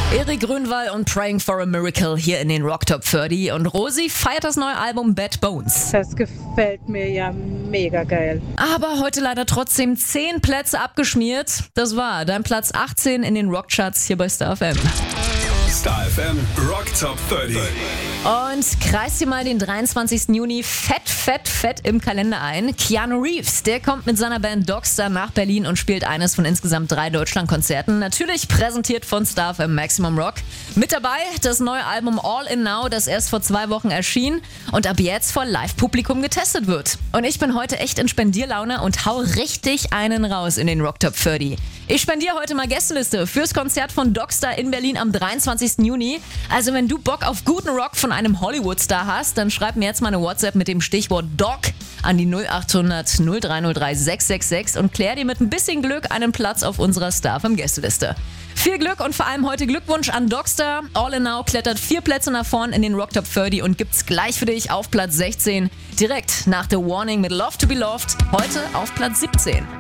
Erik Grünwald und Praying for a Miracle hier in den Rock Top 30 und Rosi feiert das neue Album Bad Bones. Das gefällt mir ja mega geil. Aber heute leider trotzdem 10 Plätze abgeschmiert. Das war dein Platz 18 in den Rockcharts hier bei Star FM. Star FM Rock Top 30. Und kreis dir mal den 23. Juni fett im Kalender ein. Keanu Reeves, der kommt mit seiner Band Dogstar nach Berlin und spielt eines von insgesamt 3 Deutschlandkonzerten. Natürlich präsentiert von Star FM Maximum Rock. Mit dabei das neue Album All In Now, das erst vor 2 Wochen erschien und ab jetzt vor Live-Publikum getestet wird. Und ich bin heute echt in Spendierlaune und hau richtig einen raus in den Rock Top 30. Ich spendiere heute mal Gästeliste fürs Konzert von Dogstar in Berlin am 23. Juni. Also wenn du Bock auf guten Rock von einem Hollywood-Star hast, dann schreib mir jetzt mal eine WhatsApp mit dem Stichwort Dog an die 0800 0303 666 und klär dir mit ein bisschen Glück einen Platz auf unserer Star FM Gästeliste. Viel Glück und vor allem heute Glückwunsch an Dogstar. All In Now klettert 4 Plätze nach vorn in den Rock Top 30 und gibt's gleich für dich auf Platz 16. Direkt nach The Warning mit Love to Be Loved, heute auf Platz 17.